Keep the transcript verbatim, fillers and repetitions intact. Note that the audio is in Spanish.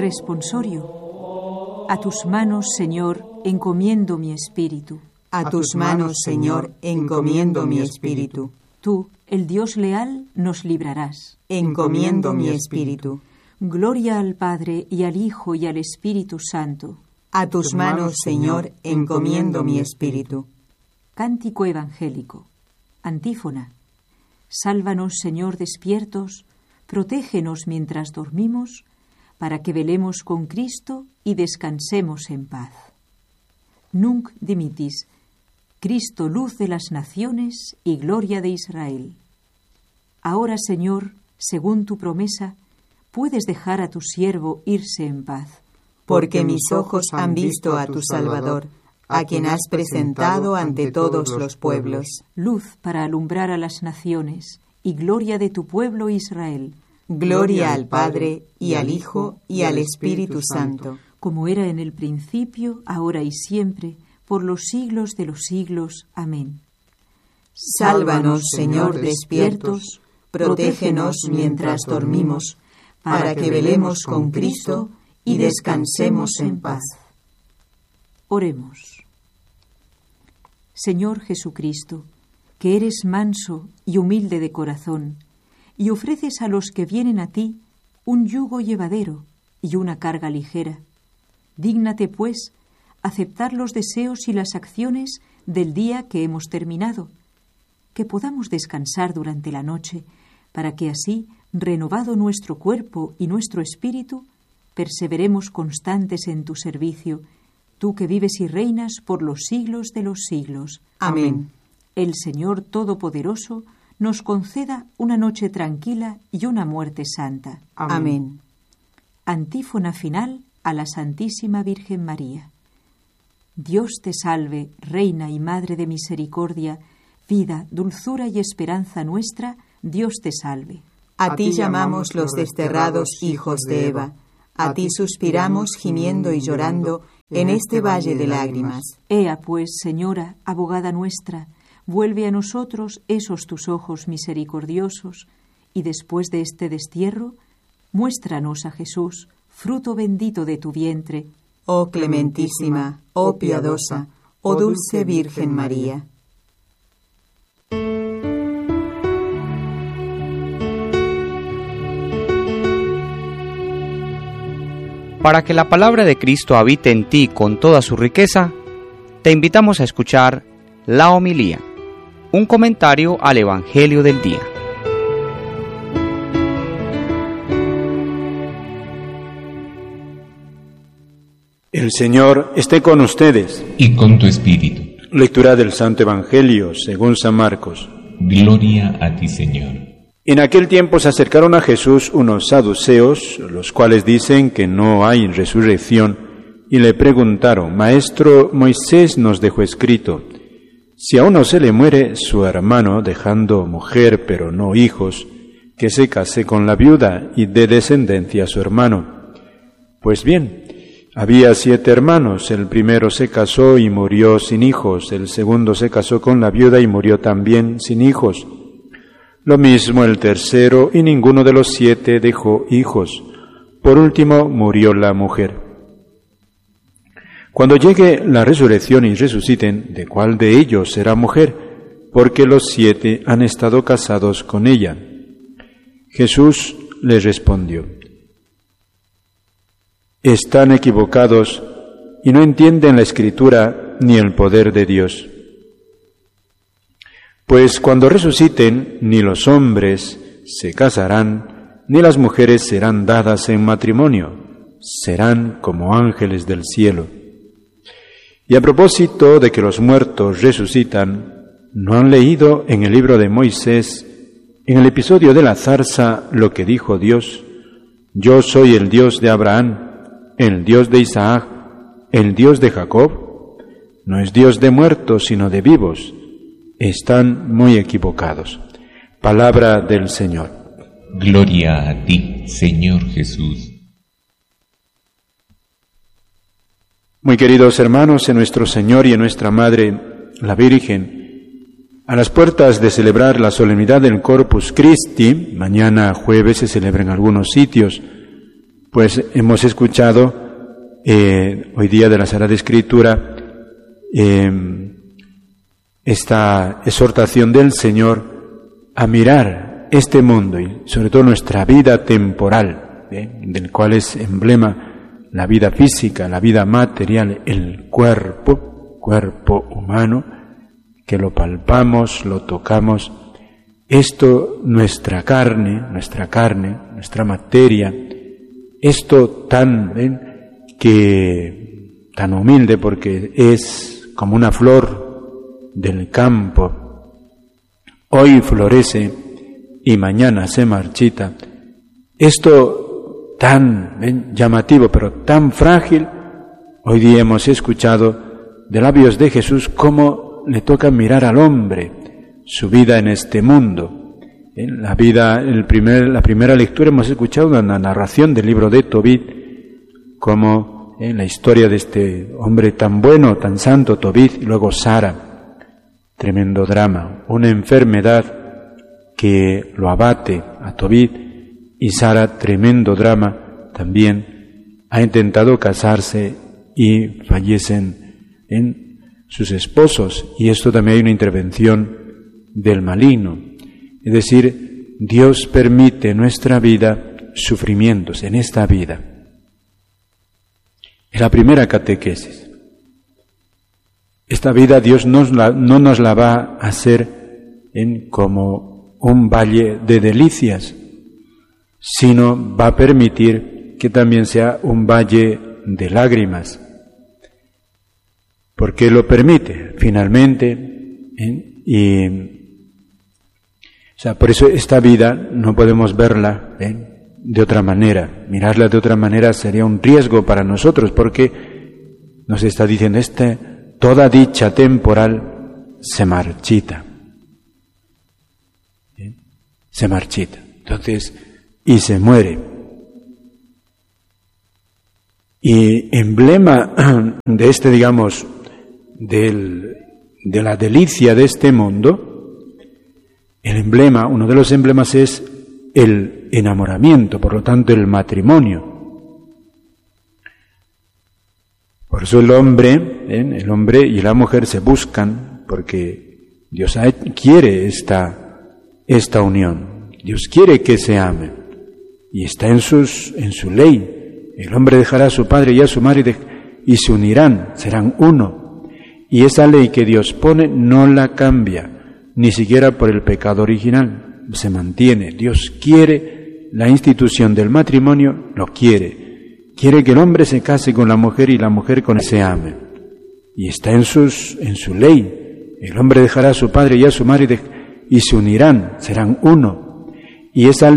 Responsorio. A tus manos, Señor, encomiendo mi espíritu. A tus manos, Señor, encomiendo mi espíritu. Tú, el Dios leal, nos librarás. Encomiendo mi espíritu. Gloria al Padre, y al Hijo, y al Espíritu Santo. A tus manos, Señor, encomiendo mi espíritu. Cántico evangélico. Antífona. Sálvanos, Señor, despiertos, protégenos mientras dormimos, para que velemos con Cristo y descansemos en paz. Nunc dimittis, Cristo, luz de las naciones y gloria de Israel. Ahora, Señor, según tu promesa, puedes dejar a tu siervo irse en paz. Porque mis ojos han visto a tu Salvador, a quien has presentado ante todos los pueblos. Luz para alumbrar a las naciones y gloria de tu pueblo Israel. Gloria al Padre, y al Hijo, y al Espíritu Santo. Como era en el principio, ahora y siempre, por los siglos de los siglos. Amén. Sálvanos, Señor, despiertos, protégenos mientras dormimos, para que velemos con Cristo y descansemos en paz. Oremos. Señor Jesucristo, que eres manso y humilde de corazón, y ofreces a los que vienen a ti un yugo llevadero y una carga ligera. Dígnate, pues, aceptar los deseos y las acciones del día que hemos terminado, que podamos descansar durante la noche, para que así, renovado nuestro cuerpo y nuestro espíritu, perseveremos constantes en tu servicio, tú que vives y reinas por los siglos de los siglos. Amén. El Señor Todopoderoso nos conceda una noche tranquila y una muerte santa. Amén. Antífona final a la Santísima Virgen María. Dios te salve, Reina y Madre de misericordia, vida, dulzura y esperanza nuestra, Dios te salve. A ti llamamos los desterrados hijos de Eva, a ti suspiramos gimiendo y llorando en este valle de lágrimas. Ea pues, Señora, abogada nuestra, vuelve a nosotros esos tus ojos misericordiosos, y después de este destierro, muéstranos a Jesús, fruto bendito de tu vientre. Oh clementísima, oh piadosa, oh dulce Virgen María. Para que la palabra de Cristo habite en ti con toda su riqueza, te invitamos a escuchar la homilía, un comentario al Evangelio del día. El Señor esté con ustedes. Y con tu espíritu. Lectura del Santo Evangelio según San Marcos. Gloria a ti, Señor. En aquel tiempo se acercaron a Jesús unos saduceos, los cuales dicen que no hay resurrección, y le preguntaron: Maestro, Moisés nos dejó escrito, si a uno se le muere su hermano dejando mujer pero no hijos, que se case con la viuda y dé descendencia a su hermano. Pues bien, había siete hermanos, el primero se casó y murió sin hijos, el segundo se casó con la viuda y murió también sin hijos. Lo mismo el tercero, y ninguno de los siete dejó hijos. Por último murió la mujer. Cuando llegue la resurrección y resuciten, ¿de cuál de ellos será mujer? Porque los siete han estado casados con ella. Jesús les respondió: Están equivocados y no entienden la Escritura ni el poder de Dios. Pues cuando resuciten, ni los hombres se casarán, ni las mujeres serán dadas en matrimonio, serán como ángeles del cielo. Y a propósito de que los muertos resucitan, ¿no han leído en el libro de Moisés, en el episodio de la zarza, lo que dijo Dios? Yo soy el Dios de Abraham, el Dios de Isaac, el Dios de Jacob. No es Dios de muertos, sino de vivos. Están muy equivocados. Palabra del Señor. Gloria a ti, Señor Jesús. Muy queridos hermanos, en nuestro Señor y en nuestra Madre, la Virgen, a las puertas de celebrar la solemnidad del Corpus Christi, mañana jueves se celebra en algunos sitios, pues hemos escuchado eh, hoy día de la Sagrada Escritura eh, esta exhortación del Señor a mirar este mundo y sobre todo nuestra vida temporal, ¿eh? del cual es emblema la vida física, la vida material, el cuerpo, cuerpo humano, que lo palpamos, lo tocamos. Esto, nuestra carne, nuestra carne, nuestra materia, esto tan, ¿ven? que tan humilde porque es como una flor del campo, hoy florece y mañana se marchita. Esto tan, ¿ven? llamativo pero tan frágil, hoy día hemos escuchado de labios de Jesús cómo le toca mirar al hombre su vida en este mundo. En la vida, el primer, la primera lectura hemos escuchado una narración del libro de Tobit, como en la historia de este hombre tan bueno, tan santo, Tobit, y luego Sara, tremendo drama, una enfermedad que lo abate a Tobit, y Sara, tremendo drama, también ha intentado casarse y fallecen en sus esposos, y esto también hay una intervención del maligno. Es decir, Dios permite en nuestra vida sufrimientos, en esta vida. Es la primera catequesis. Esta vida Dios nos la, no nos la va a hacer en como un valle de delicias, sino va a permitir que también sea un valle de lágrimas. ¿Por qué lo permite? Finalmente, ¿eh? y O sea, por eso esta vida no podemos verla ¿eh? de otra manera. Mirarla de otra manera sería un riesgo para nosotros, porque nos está diciendo, este, toda dicha temporal se marchita. ¿Eh? Se marchita. Entonces, y se muere. Y emblema de este, digamos, del, de la delicia de este mundo, el emblema, uno de los emblemas es el enamoramiento, por lo tanto el matrimonio. Por eso el hombre, ¿eh? el hombre y la mujer se buscan, porque Dios quiere esta, esta unión. Dios quiere que se amen, y está en sus, en su ley. El hombre dejará a su padre y a su madre y se unirán, serán uno. Y esa ley que Dios pone no la cambia, ni siquiera por el pecado original, se mantiene. Dios quiere la institución del matrimonio, lo quiere. Quiere que el hombre se case con la mujer y la mujer con él se ame. Y está en, sus, en su ley. El hombre dejará a su padre y a su madre y se unirán, serán uno. Y esa ley